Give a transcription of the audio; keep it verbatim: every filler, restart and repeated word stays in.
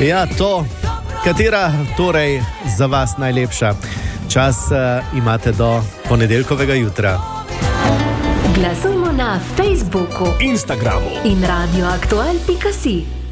Ja, to, katera torej za vas najlepša. Čas uh, imate do ponedeljkovega jutra. Glasujmo na Facebooku, Instagramu in radioaktual pika si.